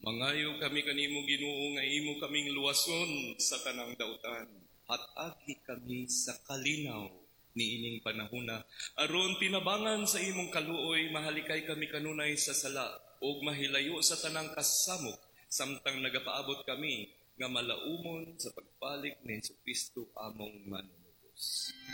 Mangayo kami kanimo Ginoo nga imo kaming luwason sa tanang dautan. Hatagi kami sa kalinaw niining panahona aron tinabangan sa imong kaluoy mahalikay kami kanunay sa sala ug mahilayo sa tanang kasamok samtang nagapaabot kami nga malaumon sa pagbalik ni Jesu Kristo among Manunubos.